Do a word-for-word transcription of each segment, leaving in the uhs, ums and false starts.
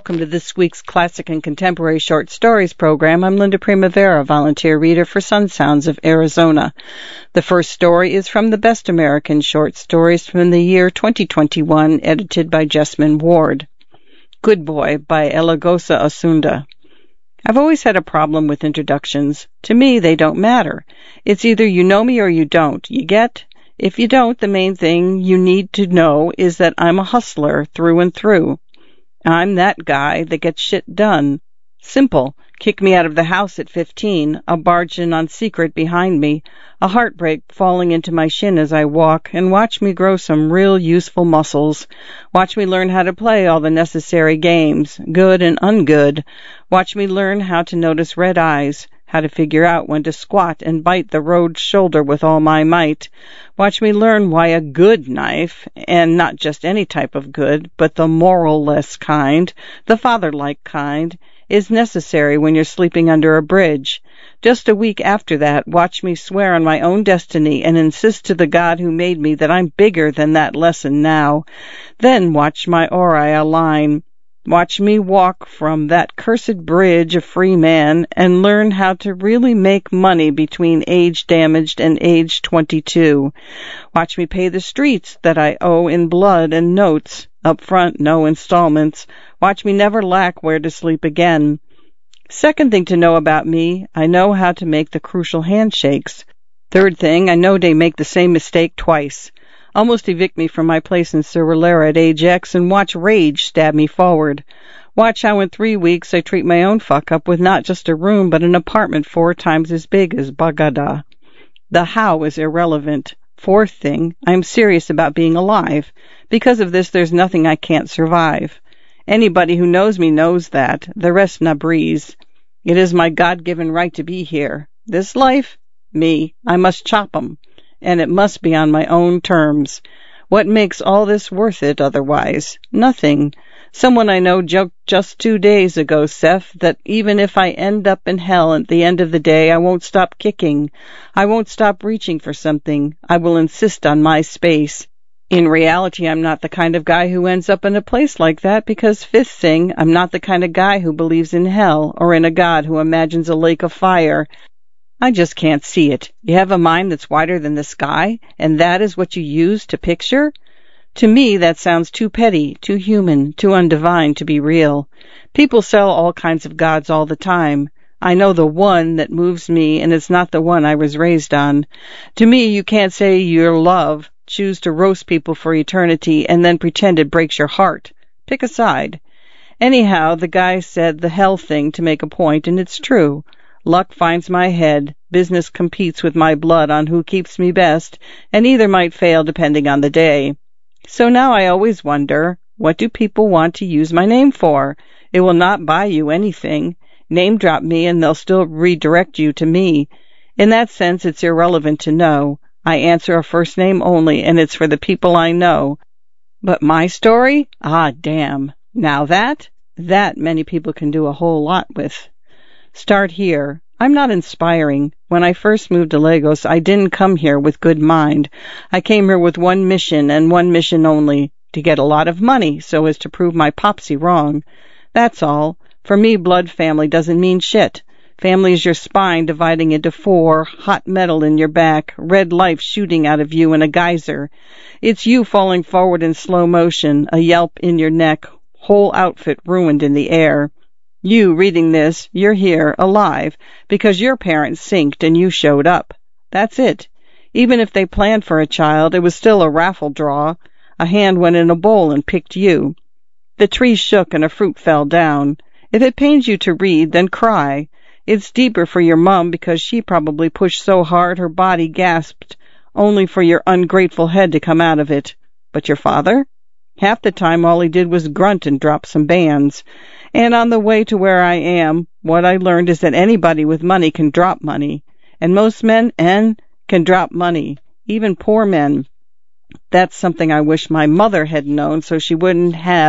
welcome to this week's Classic and Contemporary Short Stories program. I'm Linda Primavera, volunteer reader for Sun Sounds of Arizona. The first story is from the Best American Short Stories from the year twenty twenty-one, edited by Jessamine Ward. Good Boy by Elagosa Asunda. I've always had a problem with introductions. To me, they don't matter. It's either you know me or you don't. You get? If you don't, the main thing you need to know is that I'm a hustler through and through. I'm that guy that gets shit done. Simple. Kick me out of the house at fifteen, a barge in on secret behind me, a heartbreak falling into my shin as I walk, and watch me grow some real useful muscles. Watch me learn how to play all the necessary games, good and ungood. Watch me learn how to notice red eyes, how to figure out when to squat and bite the road shoulder with all my might. Watch me learn why a good knife, and not just any type of good, but the moral-less kind, the father-like kind, is necessary when you're sleeping under a bridge. Just a week after that, watch me swear on my own destiny and insist to the God who made me that I'm bigger than that lesson now. Then watch my aura align. Watch me walk from that cursed bridge a free man and learn how to really make money between age damaged and age twenty-two. Watch me pay the streets that I owe in blood and notes. Up front, no installments. Watch me never lack where to sleep again. Second thing to know about me, I know how to make the crucial handshakes. Third thing, I know they make the same mistake twice. Almost evict me from my place in Cerulera at age X and watch rage stab me forward. Watch how in three weeks I treat my own fuck-up with not just a room but an apartment four times as big as Bagada. The how is irrelevant. Fourth thing, I am serious about being alive. Because of this, there's nothing I can't survive. Anybody who knows me knows that. The rest na breeze. It is my God-given right to be here. This life? Me. I must chop 'em. And it must be on my own terms. What makes all this worth it otherwise? Nothing. Someone I know joked just two days ago, Seth, that even if I end up in hell at the end of the day, I won't stop kicking. I won't stop reaching for something. I will insist on my space. In reality, I'm not the kind of guy who ends up in a place like that because, fifth thing, I'm not the kind of guy who believes in hell or in a God who imagines a lake of fire. I just can't see it. You have a mind that's wider than the sky, and that is what you use to picture? To me, that sounds too petty, too human, too undivine to be real. People sell all kinds of gods all the time. I know the one that moves me, and it's not the one I was raised on. To me, you can't say you're love, choose to roast people for eternity, and then pretend it breaks your heart. Pick a side. Anyhow, the guy said the hell thing to make a point, and it's true. Luck finds my head, business competes with my blood on who keeps me best, and either might fail depending on the day. So now I always wonder, what do people want to use my name for? It will not buy you anything. Name drop me and they'll still redirect you to me. In that sense, it's irrelevant to know. I answer a first name only, and it's for the people I know. But my story? Ah, damn. Now that? That many people can do a whole lot with. Start here. I'm not inspiring. When I first moved to Lagos, I didn't come here with good mind. I came here with one mission, and one mission only, to get a lot of money so as to prove my popsy wrong. That's all. For me, blood family doesn't mean shit. Family is your spine dividing into four, hot metal in your back, red life shooting out of you in a geyser. It's you falling forward in slow motion, a yelp in your neck, whole outfit ruined in the air. You, reading this, you're here, alive, because your parents sinked and you showed up. That's it. Even if they planned for a child, it was still a raffle draw. A hand went in a bowl and picked you. The tree shook and a fruit fell down. If it pains you to read, then cry. It's deeper for your mum because she probably pushed so hard her body gasped, only for your ungrateful head to come out of it. But your father? Half the time all he did was grunt and drop some bands. And on the way to where I am, what I learned is that anybody with money can drop money. And most men, en, can drop money. Even poor men. That's something I wish my mother had known so she wouldn't have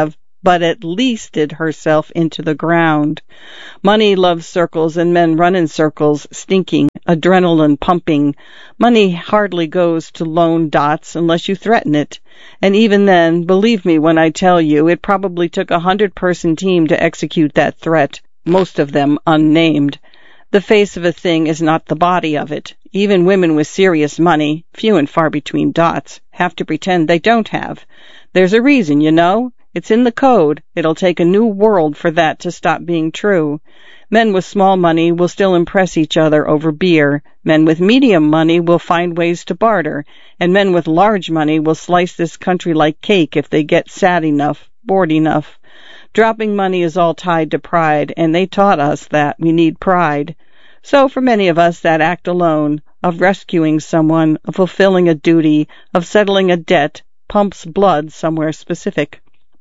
but at least did herself into the ground. Money loves circles, and men run in circles, stinking, adrenaline pumping. Money hardly goes to lone dots unless you threaten it. And even then, believe me when I tell you, it probably took a hundred-person team to execute that threat, most of them unnamed. The face of a thing is not the body of it. Even women with serious money, few and far between dots, have to pretend they don't have. There's a reason, you know. It's in the code. It'll take a new world for that to stop being true. Men with small money will still impress each other over beer. Men with medium money will find ways to barter. And men with large money will slice this country like cake if they get sad enough, bored enough. Dropping money is all tied to pride, and they taught us that we need pride. So for many of us, that act alone, of rescuing someone, of fulfilling a duty, of settling a debt, pumps blood somewhere specific.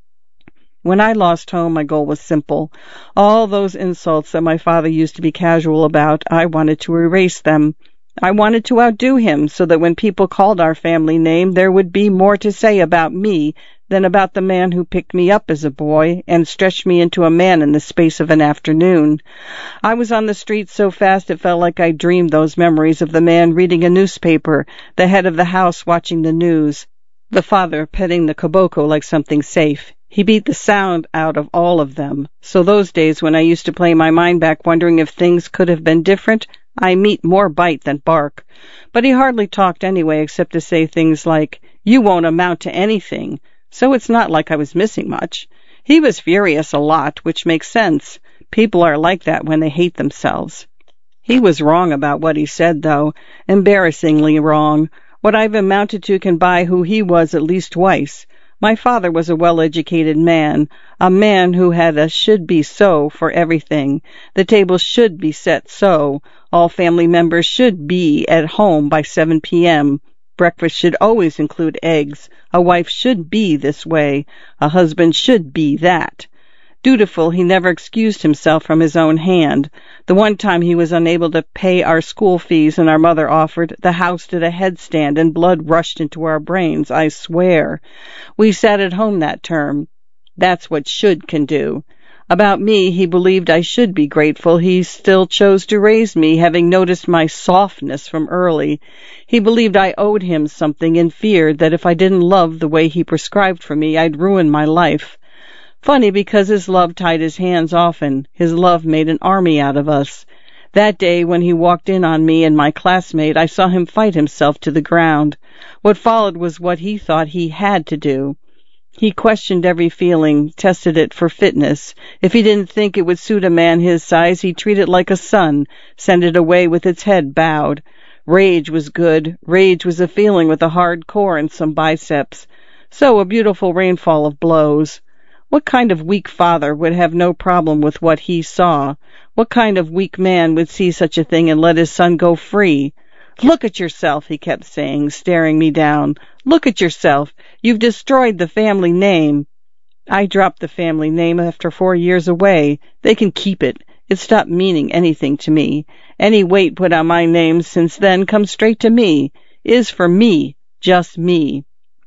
When I lost home, my goal was simple. All those insults that my father used to be casual about, I wanted to erase them. I wanted to outdo him so that when people called our family name, there would be more to say about me than about the man who picked me up as a boy and stretched me into a man in the space of an afternoon. I was on the street so fast it felt like I dreamed those memories of the man reading a newspaper, the head of the house watching the news, the father petting the koboko like something safe. He beat the sound out of all of them. So those days when I used to play my mind back wondering if things could have been different, I meet more bite than bark. But he hardly talked anyway except to say things like, "You won't amount to anything." So it's not like I was missing much. He was furious a lot, which makes sense. People are like that when they hate themselves. He was wrong about what he said, though. Embarrassingly wrong. What I've amounted to can buy who he was at least twice. My father was a well-educated man, a man who had a should-be-so for everything. The table should be set so. All family members should be at home by seven p.m. Breakfast should always include eggs. A wife should be this way. A husband should be that. Dutiful, he never excused himself from his own hand. The one time he was unable to pay our school fees and our mother offered, the house did a headstand and blood rushed into our brains, I swear. We sat at home that term. That's what should can do. About me, he believed I should be grateful. He still chose to raise me, having noticed my softness from early. He believed I owed him something and feared that if I didn't love the way he prescribed for me, I'd ruin my life. Funny, because his love tied his hands often. His love made an army out of us. That day when he walked in on me and my classmate, I saw him fight himself to the ground. What followed was what he thought he had to do. He questioned every feeling, tested it for fitness. If he didn't think it would suit a man his size, he'd treat it like a son, send it away with its head bowed. Rage was good. Rage was a feeling with a hard core and some biceps. So a beautiful rainfall of blows. What kind of weak father would have no problem with what he saw? What kind of weak man would see such a thing and let his son go free? "Look at yourself," he kept saying, staring me down. "Look at yourself. You've destroyed the family name." I dropped the family name after four years away. They can keep it. It stopped meaning anything to me. Any weight put on my name since then comes straight to me, is for me, just me.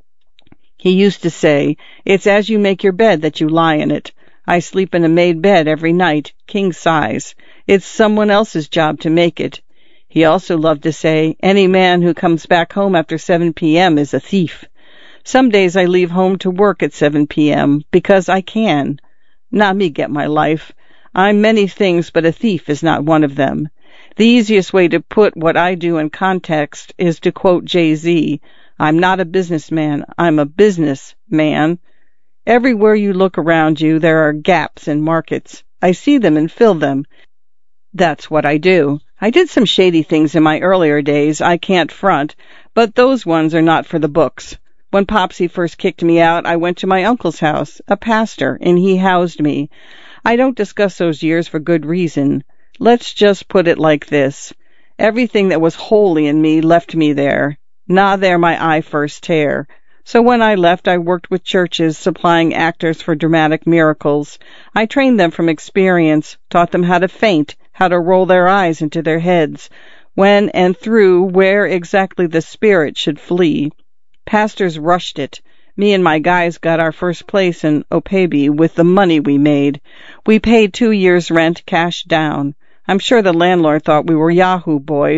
He used to say, "It's as you make your bed that you lie in it." I sleep in a made bed every night, king size. It's someone else's job to make it. He also loved to say, "Any man who comes back home after seven p.m. is a thief." Some days I leave home to work at seven p.m. because I can. Not me get my life. I'm many things, but a thief is not one of them. The easiest way to put what I do in context is to quote Jay-Z. I'm not a businessman. I'm a business man. Everywhere you look around you, there are gaps in markets. I see them and fill them. That's what I do. I did some shady things in my earlier days, I can't front, but those ones are not for the books. When Popsy first kicked me out, I went to my uncle's house, a pastor, and he housed me. I don't discuss those years for good reason. Let's just put it like this. Everything that was holy in me left me there. Nah, there my eye first tear. So when I left, I worked with churches, supplying actors for dramatic miracles. I trained them from experience, taught them how to faint, how to roll their eyes into their heads, when and through where exactly the spirit should flee. Pastors rushed it. Me and my guys got our first place in Opebe with the money we made. We paid two years' rent cash down. I'm sure the landlord thought we were Yahoo boys.